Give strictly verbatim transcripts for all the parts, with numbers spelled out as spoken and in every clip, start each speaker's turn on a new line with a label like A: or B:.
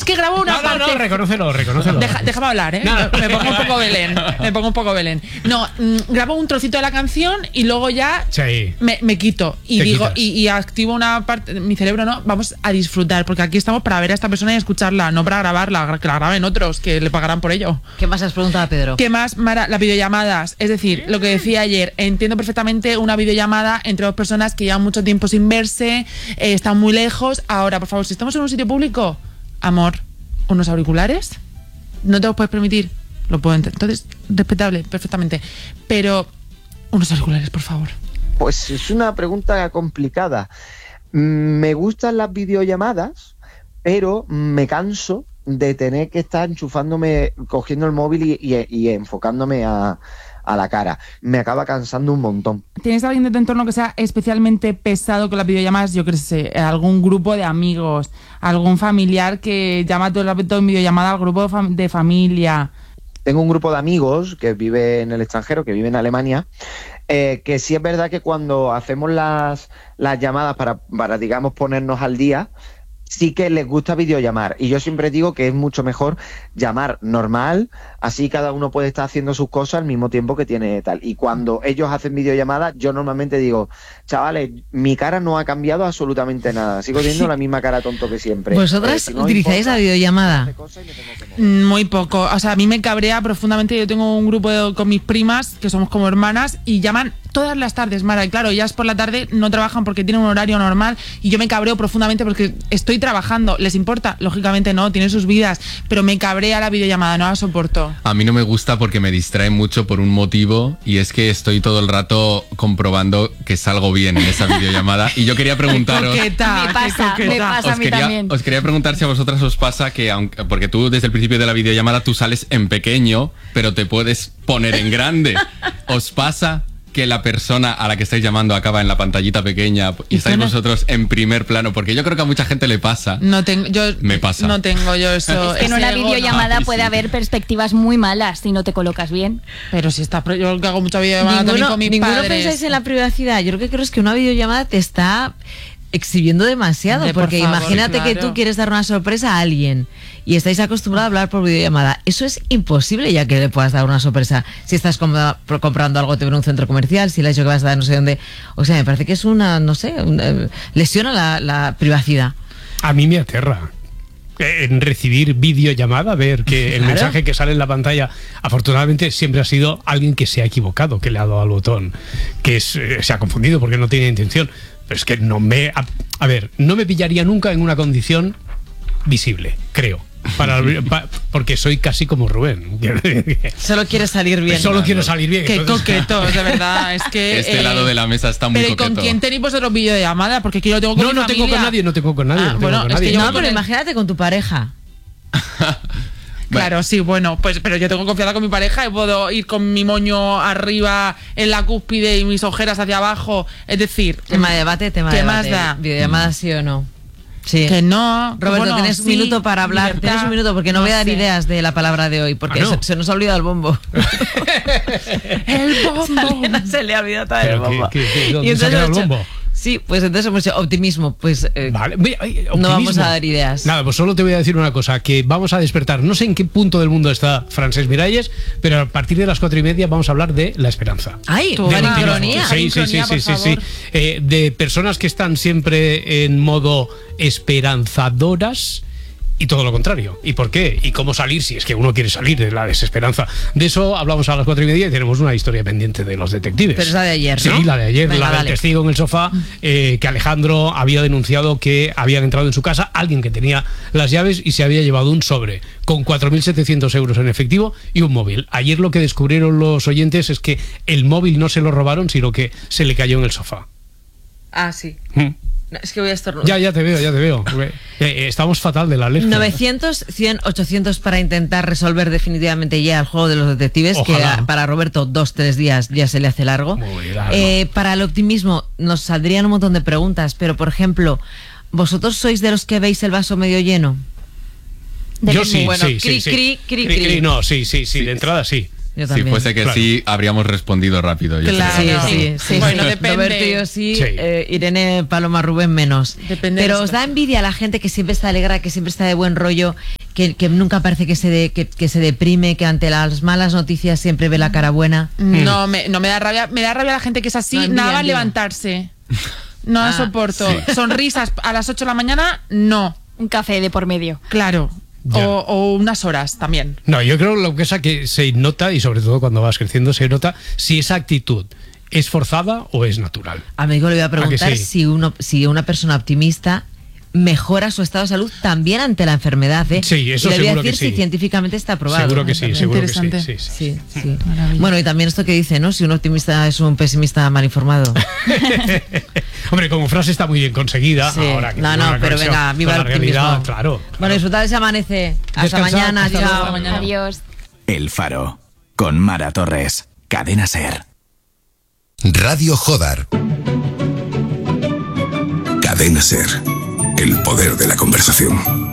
A: que grabo una
B: no,
A: parte...
B: No, no, reconócelo, reconócelo.
A: Deja, déjame hablar, ¿eh? No. Me pongo un poco Belén. Me pongo un poco Belén. No, mmm, grabo un trocito de la canción y luego ya
B: sí.
A: me, me quito. Y
B: Te
A: digo,
B: quitas.
A: y, y activo una parte... Mi cerebro, no, vamos a disfrutar, porque aquí estamos para ver a esta persona y escucharla, no para grabarla, que la graben otros, que le pagarán por ello.
C: ¿Qué más has preguntado, Pedro?
A: ¿Qué más, Mara? Las videollamadas. Es decir, lo que decía ayer, entiendo perfectamente una videollamada entre dos personas que llevan mucho tiempo sin verse, eh, están muy lejos. Ahora, por favor, si estamos en un sitio público, amor, unos auriculares, no te los puedes permitir, lo puedo entender. Entonces, respetable, perfectamente. Pero, unos auriculares, por favor.
D: Pues es una pregunta complicada. Me gustan las videollamadas, pero me canso de tener que estar enchufándome, cogiendo el móvil y, y, y enfocándome a, a la cara. Me acaba cansando un montón.
A: ¿Tienes alguien de tu entorno que sea especialmente pesado con las videollamadas? Yo creo que sé, algún grupo de amigos, algún familiar que llama todo el rato en videollamada al grupo de, fam- de familia.
D: Tengo un grupo de amigos que vive en el extranjero, que vive en Alemania, eh, que sí es verdad que cuando hacemos las, las llamadas para, para, digamos, ponernos al día, sí que les gusta videollamar. Y yo siempre digo que es mucho mejor llamar normal, así cada uno puede estar haciendo sus cosas al mismo tiempo que tiene tal. Y cuando ellos hacen videollamadas, yo normalmente digo, chavales, mi cara no ha cambiado absolutamente nada, sigo teniendo la misma cara tonto que siempre.
C: ¿Vosotras eh, si no utilizáis importa, la videollamada?
A: Muy poco. O sea, a mí me cabrea profundamente. Yo tengo un grupo de, con mis primas, que somos como hermanas, y llaman todas las tardes, Mara. Y claro, ellas por la tarde no trabajan porque tienen un horario normal, y yo me cabreo profundamente porque estoy trabajando. ¿Les importa? Lógicamente no, tienen sus vidas, pero me cabrea la videollamada, no la soporto.
E: A mí no me gusta porque me distrae mucho por un motivo, y es que estoy todo el rato comprobando que salgo bien en esa videollamada. Y yo quería preguntaros...
A: Coqueta,
F: me pasa, me pasa a mí
E: quería,
F: también.
E: Os quería preguntar si a vosotras os pasa que, aunque, porque tú desde el principio de la videollamada tú sales en pequeño, pero te puedes poner en grande. ¿Os pasa que la persona a la que estáis llamando acaba en la pantallita pequeña y, ¿Y estáis suena? vosotros en primer plano? Porque yo creo que a mucha gente le pasa.
A: No tengo, yo
E: Me pasa.
A: No tengo yo eso.
F: Es que en una
A: ego,
F: videollamada
E: no.
F: puede haber perspectivas muy malas si no te colocas bien.
A: Pero si está, yo que hago mucha videollamada
C: Ninguno,
A: también con mis
C: ninguno
A: padres.
C: pensáis en la privacidad. Yo lo que creo es que una videollamada te está exhibiendo demasiado,
A: De, por
C: porque
A: favor,
C: imagínate
A: claro.
C: que tú quieres dar una sorpresa a alguien y estáis acostumbrados a hablar por videollamada. Eso es imposible ya que le puedas dar una sorpresa. Si estás compra- comprando algo en un centro comercial, si le has dicho que vas a dar no sé dónde. O sea, me parece que es una, no sé, una, lesiona la, la privacidad.
B: A mí me aterra en recibir videollamada, ver que el
C: Claro.
B: mensaje que sale en la pantalla, afortunadamente siempre ha sido alguien que se ha equivocado, que le ha dado al botón, que es, eh, se ha confundido porque no tiene intención. Pero es que no me... A, a ver, no me pillaría nunca en una condición visible, creo. Para, pa, porque soy casi como Rubén.
C: Solo quieres salir bien.
B: Solo quiero salir bien.
A: Qué
B: entonces...
A: coquetos, de verdad. Es que
E: Este
A: eh,
E: lado de la mesa está muy
A: pero ¿y
E: coqueto.
A: con quién tenéis vosotros videollamada? Porque aquí lo tengo con
B: No,
A: mi
B: no
A: familia.
B: tengo con nadie, no tengo con nadie.
A: Ah,
B: no tengo
A: bueno,
B: con
A: es
B: nadie.
A: que yo-
C: No, pero imagínate con tu pareja.
A: Claro, sí, bueno, pues pero yo tengo confianza con mi pareja y puedo ir con mi moño arriba en la cúspide y mis ojeras hacia abajo. Es decir,
C: Tema de debate, tema
A: ¿qué
C: de
A: más
C: debate.
A: da?
C: Videollamada sí o no. Sí.
A: Que no.
C: Roberto,
A: bueno,
C: tienes un
A: sí,
C: minuto para hablar.
A: libertad,
C: Tienes un minuto porque no,
A: no
C: voy a dar
A: sé.
C: ideas de la palabra de hoy, porque
B: Ah, ¿no?
C: se, se nos ha olvidado el bombo.
A: El bombo.
C: Se le ha olvidado todo el
B: Pero
C: bombo.
B: ¿qué- qué- qué- dónde
C: Y
B: se ha
C: entonces
B: quedado el
C: hemos hecho-
B: bombo?
C: Sí, pues entonces hemos hecho optimismo. Pues eh,
B: Vale. Mira, ay,
C: no vamos
B: optimismo.
C: a dar ideas.
B: Nada, pues solo te voy a decir una cosa, que vamos a despertar. No sé en qué punto del mundo está Francesc Miralles, pero a partir de las cuatro y media vamos a hablar de la esperanza.
C: Ay,
A: Tú,
B: De
A: Vale,
B: optimismo.
C: ironía.
B: Sí, sí, sí,
A: Sincronía,
B: sí,
A: por
B: sí, sí.
A: favor.
B: Eh, de personas que están siempre en modo esperanzadoras y todo lo contrario. ¿Y por qué? ¿Y cómo salir si es que uno quiere salir de la desesperanza? De eso hablamos a las cuatro y media y tenemos una historia pendiente de los detectives.
C: Pero es la de ayer,
B: Sí,
C: ¿no?
B: la de ayer,
C: Venga,
B: la del
C: dale.
B: testigo en el sofá, eh, que Alejandro había denunciado que habían entrado en su casa alguien que tenía las llaves y se había llevado un sobre con cuatro mil setecientos euros en efectivo y un móvil. Ayer lo que descubrieron los oyentes es que el móvil no se lo robaron, sino que se le cayó en el sofá.
C: Ah, sí.
B: Mm.
C: No, es que voy a estornudar.
B: Ya, ya te veo, ya te veo. Eh, eh, estamos fatal de la alergia.
C: novecientos, cien, ochocientos para intentar resolver definitivamente ya el juego de los detectives,
B: Ojalá.
C: que a, para Roberto dos, tres días ya se le hace largo.
B: Muy largo.
C: Eh, para el optimismo nos saldrían un montón de preguntas, pero por ejemplo, ¿vosotros sois de los que veis el vaso medio lleno?
B: Yo sí,
C: Bueno,
B: sí,
C: cri,
B: sí,
C: cri,
B: sí.
C: cri, cri.
B: No, sí, sí, sí, de entrada sí.
C: Yo
E: Si
C: también.
E: fuese que
B: Claro.
E: sí, habríamos respondido rápido. Yo
A: Claro.
E: creo.
C: Sí, sí, sí.
A: Bueno,
C: sí.
A: depende.
C: Roberto y yo sí,
B: Sí.
C: eh, Irene, Paloma, Rubén menos.
A: Depende
C: Pero
A: de
C: os da
A: esto.
C: envidia a la gente que siempre está alegre, que siempre está de buen rollo que, que nunca parece que se, de, que, que se deprime, que ante las malas noticias siempre ve la cara buena.
A: No, me, no me da rabia. Me da rabia la gente que es así,
C: No, envidia,
A: nada más
C: envidia.
A: levantarse. No la
C: Ah,
A: soporto.
E: sí.
A: Sonrisas a las ocho de la mañana, no.
F: Un café de por medio.
A: Claro.
B: Ya.
A: O, o unas horas también.
B: No, yo creo lo que es que se nota, y sobre todo cuando vas creciendo, se nota si esa actitud es forzada o es natural.
C: Amigo, le voy a
B: ¿A que
C: preguntar
B: sí?
C: si, uno, si una persona optimista mejora su estado de salud también ante la enfermedad. ¿eh?
B: Sí, eso
C: y le voy a
B: seguro que
C: decir si
B: sí.
C: científicamente está probado.
B: Seguro que sí, seguro que sí.
A: Interesante.
B: sí, sí.
C: Sí, sí.
A: Maravilla.
C: Bueno, y también esto que dice, ¿no? Si un optimista es un pesimista mal informado.
B: Hombre, como frase está muy bien conseguida.
C: Sí.
B: Ahora que
C: No,
B: tiene
C: no,
B: una
C: pero
B: conexión
C: venga, viva
B: con
C: el
B: la realidad,
C: optimismo.
B: claro.
C: Bueno, disfrutad de ese amanece. Hasta
B: Descansad,
C: mañana.
B: hasta
C: chao.
B: luego.
A: Hasta mañana.
F: Adiós.
G: El Faro, con Mara Torres. Cadena Ser.
H: Radio Jodar. Cadena Ser. El poder de la conversación.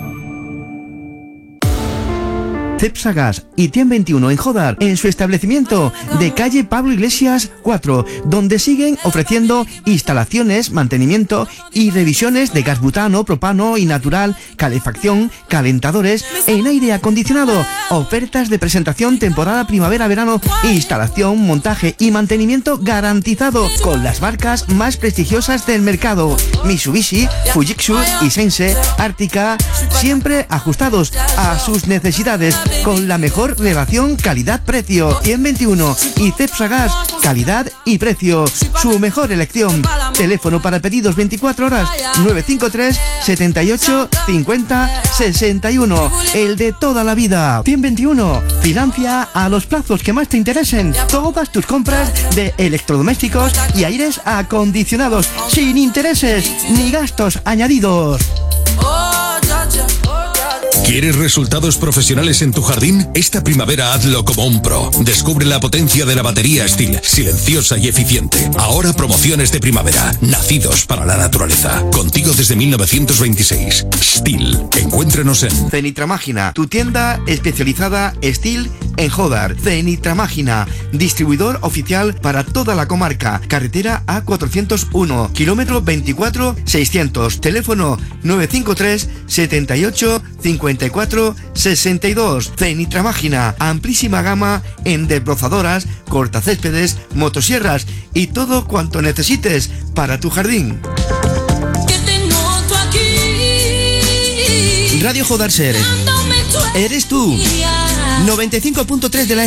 I: Cepsa Gas y Tien veintiuno en Jodar, en su establecimiento de calle Pablo Iglesias cuatro, donde siguen ofreciendo instalaciones, mantenimiento y revisiones de gas butano, propano y natural, calefacción, calentadores en aire acondicionado, ofertas de presentación temporada primavera-verano, instalación, montaje y mantenimiento garantizado con las marcas más prestigiosas del mercado: Mitsubishi, Fujitsu, Hisense, Ártica, siempre ajustados a sus necesidades, con la mejor relación calidad-precio. Tien veintiuno y Cepsa Gas, calidad y precio, su mejor elección. Teléfono para pedidos veinticuatro horas, nueve cinco tres, setenta y ocho, cincuenta, sesenta y uno, el de toda la vida. Tien veintiuno, financia a los plazos que más te interesen todas tus compras de electrodomésticos y aires acondicionados, sin intereses ni gastos añadidos.
H: ¿Quieres resultados profesionales en tu jardín? Esta primavera hazlo como un pro. Descubre la potencia de la batería Stihl, silenciosa y eficiente. Ahora promociones de primavera, nacidos para la naturaleza. Contigo desde mil novecientos veintiséis. Stihl. Encuéntrenos en
I: Cenitramágina, tu tienda especializada Stihl en Jodar. Cenitramágina, distribuidor oficial para toda la comarca. Carretera A cuatrocientos uno, kilómetro veinticuatro seiscientos. Teléfono nueve cinco tres, setenta y ocho, cincuenta y cuatro, sesenta y dos. Cenitramágina, amplísima gama en desbrozadoras, cortacéspedes, motosierras y todo cuanto necesites para tu jardín. Radio Jodar Ser. Eres tú. noventa y cinco punto tres de la